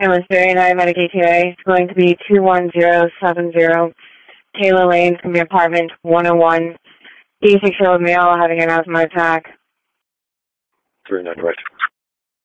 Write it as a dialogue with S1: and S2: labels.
S1: Ambulance 39 Medicaid TA. It's going to be 21070 Taylor Lane. It's going to be apartment 101. 86-year-old male having an asthma attack.
S2: 39 direct.